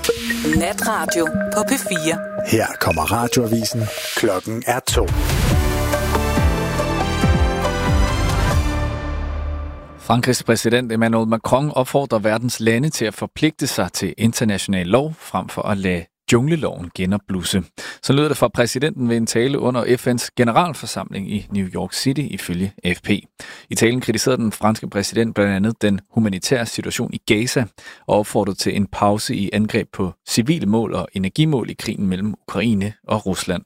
Natradio på P4. Her kommer radioavisen. Klokken er 2. Frankrigs præsident Emmanuel Macron opfordrer verdens lande til at forpligte sig til international lov, frem for at lade jungleloven genopblusse. Så lød det fra præsidenten ved en tale under FN's generalforsamling i New York City, ifølge AFP. I talen kritiserede den franske præsident blandt andet den humanitære situation i Gaza og opfordrede til en pause i angreb på civile mål og energimål i krigen mellem Ukraine og Rusland.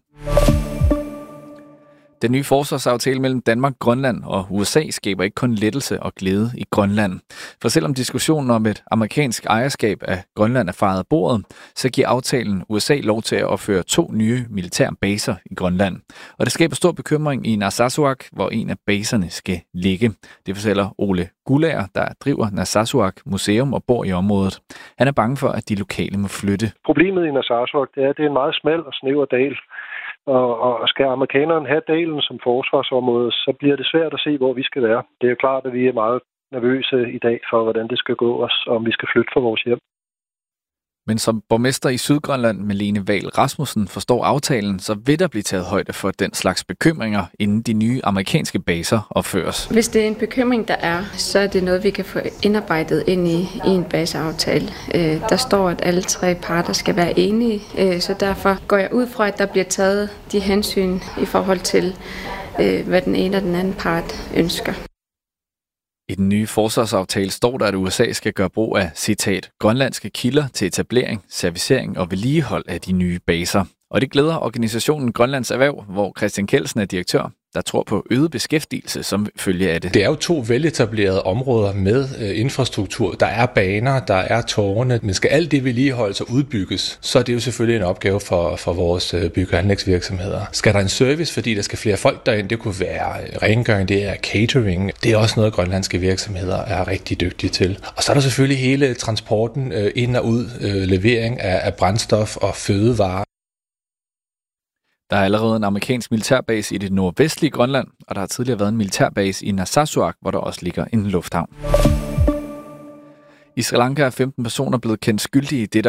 Den nye forsvarsaftale mellem Danmark, Grønland og USA skaber ikke kun lettelse og glæde i Grønland. For selvom diskussionen om et amerikansk ejerskab af Grønland er fejet af bordet, så giver aftalen USA lov til at opføre 2 nye militære baser i Grønland. Og det skaber stor bekymring i Narsarsuaq, hvor en af baserne skal ligge. Det fortæller Ole Gulager, der driver Narsarsuaq Museum og bor i området. Han er bange for, at de lokale må flytte. Problemet i Narsarsuaq er, at det er en meget smal og snæver dal. Og skal amerikanerne have dalen som forsvarsområde, så bliver det svært at se, hvor vi skal være. Det er jo klart, at vi er meget nervøse i dag for, hvordan det skal gå os, om vi skal flytte fra vores hjem. Men som borgmester i Sydgrønland, Malene Wahl Rasmussen, forstår aftalen, så vil der blive taget højde for den slags bekymringer, inden de nye amerikanske baser opføres. Hvis det er en bekymring, der er, så er det noget, vi kan få indarbejdet ind i en baseaftale. Der står, at alle 3 parter skal være enige, så derfor går jeg ud fra, at der bliver taget de hensyn i forhold til, hvad den ene og den anden part ønsker. I den nye forsvarsaftale står der, at USA skal gøre brug af, citat, grønlandske kilder til etablering, servicering og vedligehold af de nye baser. Og det glæder organisationen Grønlands Erhverv, hvor Christian Kelsen er direktør, der tror på øget beskæftigelse som følge af det. Det er jo 2 veletablerede områder med infrastruktur. Der er baner, der er tårne, men skal alt det vedligeholdes og udbygges, så er det jo selvfølgelig en opgave for vores bygge- og anlægsvirksomheder. Skal der en service, fordi der skal flere folk derind? Det kunne være rengøring, det er catering. Det er også noget, grønlandske virksomheder er rigtig dygtige til. Og så er der selvfølgelig hele transporten ind og ud, levering af brændstof og fødevarer. Der er allerede en amerikansk militærbase i det nordvestlige Grønland, og der har tidligere været en militærbase i Narsarsuaq, hvor der også ligger en lufthavn. I Sri Lanka er 15 personer blevet kendt skyldige i det,